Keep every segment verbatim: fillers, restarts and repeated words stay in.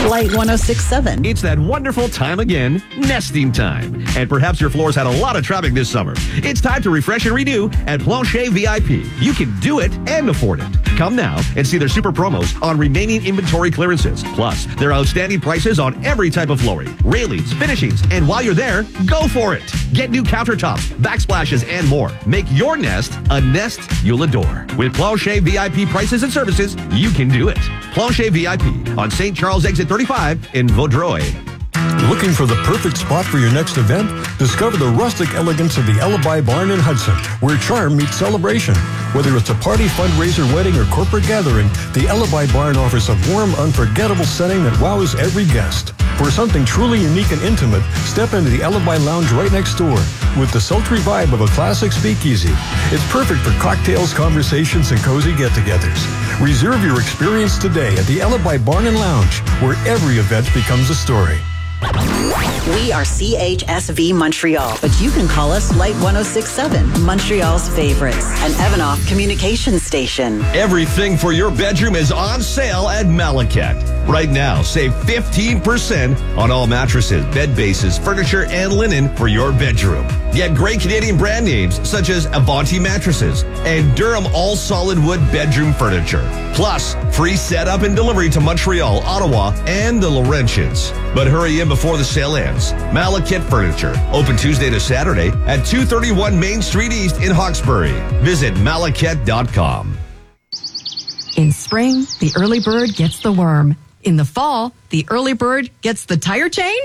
Light one oh six point seven. It's that wonderful time again, nesting time. And perhaps your floor's had a lot of traffic this summer. It's time to refresh and renew at Plancher V I P. You can do it and afford it. Come now and see their super promos on remaining inventory clearances. Plus, their outstanding prices on every type of flooring, railings, finishings, and while you're there, go for it. Get new countertops, backsplashes, and more. Make your nest a nest you'll adore. With Plancher V I P prices and services, you can do it. Plancher V I P on Saint Charles Exit thirty-five in Vaudreuil. Looking for the perfect spot for your next event? Discover the rustic elegance of the Alibi Barn in Hudson, where charm meets celebration. Whether it's a party, fundraiser, wedding, or corporate gathering, the Alibi Barn offers a warm, unforgettable setting that wows every guest. For something truly unique and intimate, step into the Alibi Lounge right next door with the sultry vibe of a classic speakeasy. It's perfect for cocktails, conversations, and cozy get-togethers. Reserve your experience today at the Alibi Barn and Lounge, where every event becomes a story. We are C H S V Montreal, but you can call us Light one oh six point seven, Montreal's favorites, an Evanoff communication station. Everything for your bedroom is on sale at Malaket. Right now, save fifteen percent on all mattresses, bed bases, furniture, and linen for your bedroom. Get great Canadian brand names such as Avanti mattresses and Durham all-solid wood bedroom furniture. Plus, free setup and delivery to Montreal, Ottawa, and the Laurentians. But hurry in before the sale ends. Malaket Furniture, open Tuesday to Saturday at two thirty-one Main Street East in Hawkesbury. Visit malaket dot com. In spring, the early bird gets the worm. In the fall, the early bird gets the tire change.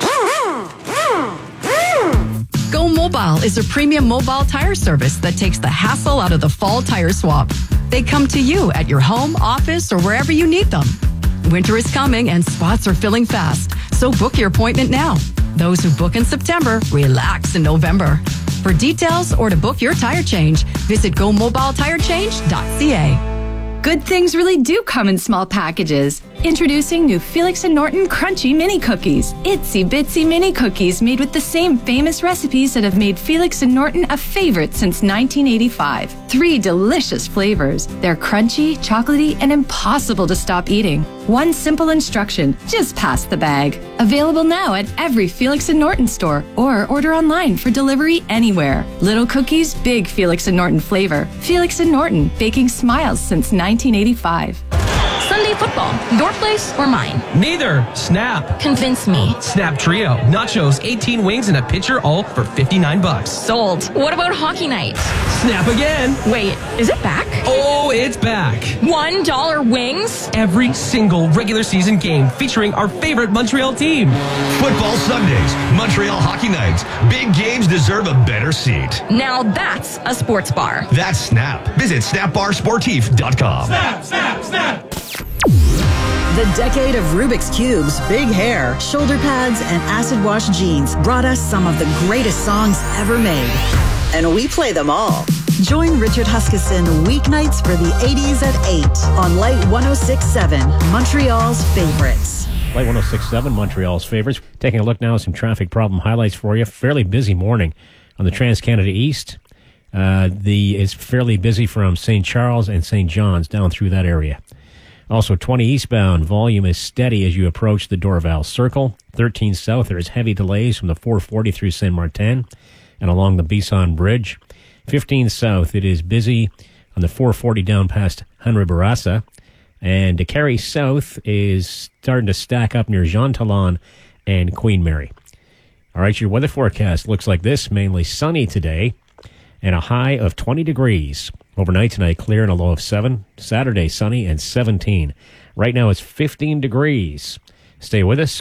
Go Mobile is a premium mobile tire service that takes the hassle out of the fall tire swap. They come to you at your home, office, or wherever you need them. Winter is coming and spots are filling fast, so book your appointment now. Those who book in September, relax in November. For details or to book your tire change, visit go mobile tire change dot c a. Good things really do come in small packages. Introducing new Felix and Norton Crunchy Mini Cookies. Itsy bitsy mini cookies made with the same famous recipes that have made Felix and Norton a favorite since nineteen eighty-five. Three delicious flavors. They're crunchy, chocolatey, and impossible to stop eating. One simple instruction, just pass the bag. Available now at every Felix and Norton store or order online for delivery anywhere. Little cookies, big Felix and Norton flavor. Felix and Norton, baking smiles since nineteen eighty-five. Sunday football, your place or mine? Neither. Snap. Convince me. Snap Trio. Nachos, eighteen wings, and a pitcher, all for fifty-nine bucks. Sold. What about hockey night? Snap again. Wait, is it back? Oh, it's back. One dollar wings? Every single regular season game featuring our favorite Montreal team. Football Sundays, Montreal hockey nights. Big games deserve a better seat. Now that's a sports bar. That's Snap. Visit snap bar sportif dot com. Snap, snap, snap. The decade of Rubik's Cubes, big hair, shoulder pads, and acid wash jeans brought us some of the greatest songs ever made. And we play them all. Join Richard Huskisson weeknights for the eighties at eight on Light one oh six point seven, Montreal's favorites. Light one oh six point seven, Montreal's favorites. Taking a look now at some traffic problem highlights for you. Fairly busy morning on the Trans-Canada East. Uh, the It's fairly busy from Saint Charles and Saint John's down through that area. Also, twenty eastbound, volume is steady as you approach the Dorval Circle. thirteen south, there is heavy delays from the four forty through Saint Martin and along the Bisson Bridge. fifteen south, it is busy on the four forty down past Henry Bourassa. And De Carey South is starting to stack up near Jean Talon and Queen Mary. All right, your weather forecast looks like this. Mainly sunny today and a high of twenty degrees. Overnight tonight, clear and a low of seven. Saturday, sunny and seventeen. Right now, it's fifteen degrees. Stay with us.